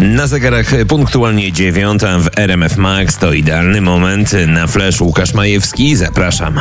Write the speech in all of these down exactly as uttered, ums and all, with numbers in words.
Na zegarach punktualnie dziewiąta w R M F Max. To idealny moment na flash. Łukasz Majewski, zapraszam.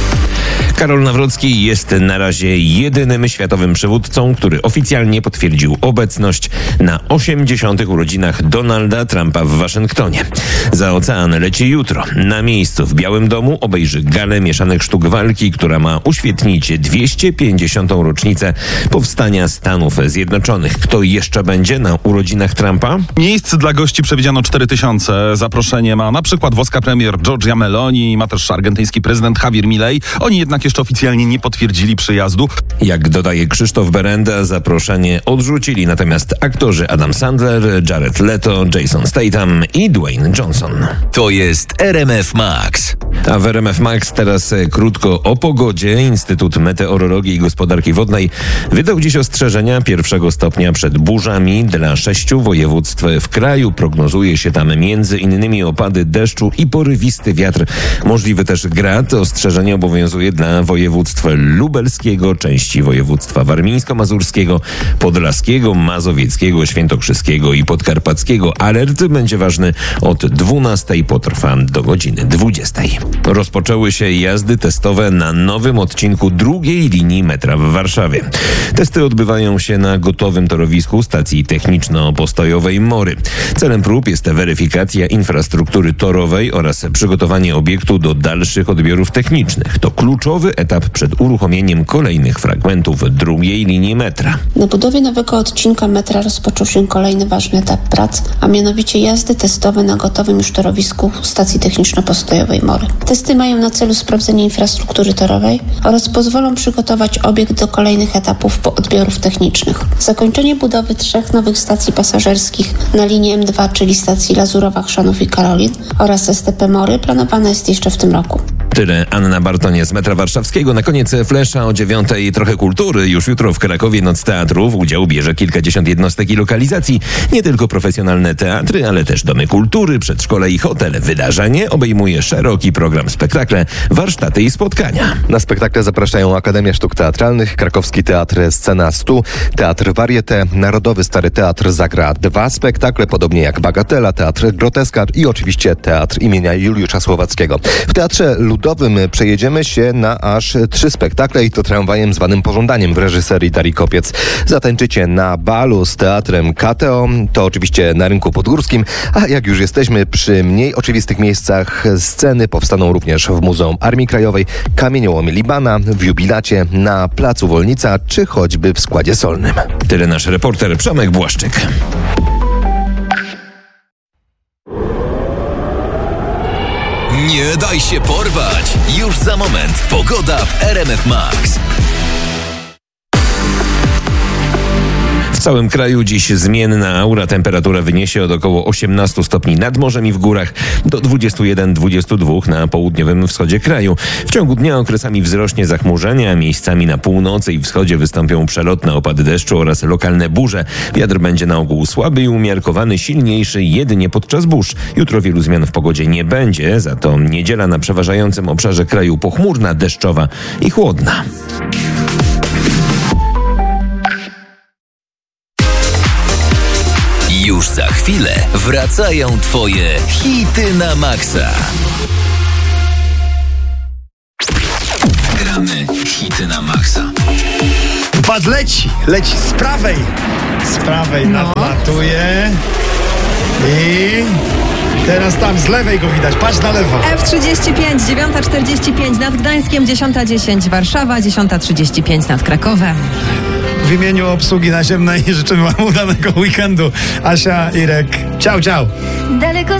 Karol Nawrocki jest na razie jedynym światowym przywódcą, który oficjalnie potwierdził obecność na osiemdziesiątych urodzinach Donalda Trumpa w Waszyngtonie. Za ocean leci jutro. Na miejscu w Białym Domu obejrzy galę mieszanych sztuk walki, która ma uświetnić dwieście pięćdziesiątą rocznicę powstania Stanów Zjednoczonych. Kto jeszcze będzie na urodzinach Trumpa? Miejsc dla gości przewidziano cztery tysiące. Zaproszenie ma na przykład włoska premier Giorgia Meloni, ma też argentyński prezydent Javier Milei. Oni jednak jeszcze oficjalnie nie potwierdzili przyjazdu. Jak dodaje Krzysztof Berenda, zaproszenie odrzucili natomiast aktorzy Adam Sandler, Jared Leto, Jason Statham i Dwayne Johnson. To jest R M F Max. A w R M F Max teraz krótko o pogodzie. Instytut Meteorologii i Gospodarki Wodnej wydał dziś ostrzeżenia pierwszego stopnia przed burzami dla sześciu województw w kraju. Prognozuje się tam między innymi opady deszczu i porywisty wiatr. Możliwy też grad. Ostrzeżenie obowiązuje dla województw lubelskiego, części województwa warmińsko-mazurskiego, podlaskiego, mazowieckiego, świętokrzyskiego i podkarpackiego. Alert będzie ważny od dwunastej, potrwa do godziny dwudziestej. Rozpoczęły się jazdy testowe na nowym odcinku drugiej linii metra w Warszawie. Testy odbywają się na gotowym torowisku stacji techniczno-postojowej Mory. Celem prób jest weryfikacja infrastruktury torowej oraz przygotowanie obiektu do dalszych odbiorów technicznych. To kluczowy etap przed uruchomieniem kolejnych fragmentów drugiej linii metra. Na budowie nowego odcinka metra rozpoczął się kolejny ważny etap prac, a mianowicie jazdy testowe na gotowym już torowisku stacji techniczno-postojowej Mory. Testy mają na celu sprawdzenie infrastruktury torowej oraz pozwolą przygotować obiekt do kolejnych etapów odbiorów technicznych. Zakończenie budowy trzech nowych stacji pasażerskich na linii M dwa, czyli stacji Lazurowa, Chrzanów i Karolin oraz S T P Mory planowane jest jeszcze w tym roku. Tyle Anna Bartonie z metra warszawskiego. Na koniec flesza o dziewiątej trochę kultury. Już jutro w Krakowie Noc Teatrów. Udział bierze kilkadziesiąt jednostek i lokalizacji. Nie tylko profesjonalne teatry, ale też domy kultury, przedszkole i hotel. Wydarzenie obejmuje szeroki program spektakle, warsztaty i spotkania. Na spektakle zapraszają Akademia Sztuk Teatralnych, Krakowski Teatr Scena stu, Teatr Varieté, Narodowy Stary Teatr zagra dwa spektakle, podobnie jak Bagatela, Teatr Groteska i oczywiście Teatr imienia Juliusza Słowackiego. W Teatrze Ludowym przejedziemy się na aż trzy spektakle i to tramwajem zwanym Pożądaniem w reżyserii Darii Kopiec. Zatańczycie na balu z Teatrem K T O, to oczywiście na Rynku Podgórskim, a jak już jesteśmy przy mniej oczywistych miejscach sceny, powstaną również w Muzeum Armii Krajowej, Kamieniołomie Libana, w Jubilacie, na Placu Wolnica, czy choćby w Składzie Solnym. Tyle nasz reporter Przemek Błaszczyk. Nie daj się porwać! Już za moment pogoda w R M F Max. W całym kraju dziś zmienna aura. Temperatura wyniesie od około osiemnastu stopni nad morzem i w górach do dwudziestu jeden do dwudziestu dwóch na południowym wschodzie kraju. W ciągu dnia okresami wzrośnie zachmurzenie, a miejscami na północy i wschodzie wystąpią przelotne opady deszczu oraz lokalne burze. Wiatr będzie na ogół słaby i umiarkowany, silniejszy jedynie podczas burz. Jutro wielu zmian w pogodzie nie będzie, za to niedziela na przeważającym obszarze kraju pochmurna, deszczowa i chłodna. Już za chwilę wracają Twoje hity na maksa. Gramy hity na maksa. Pad leci, leci z prawej. Z prawej No. nadlatuje. I teraz tam z lewej go widać. Patrz na lewo. F trzydzieści pięć, dziewiąta czterdzieści pięć nad Gdańskiem, dziesiąta dziesięć Warszawa, dziesiąta trzydzieści pięć nad Krakowem. W imieniu obsługi naziemnej życzymy wam udanego weekendu. Asia, Irek, ciao, ciao. Daleko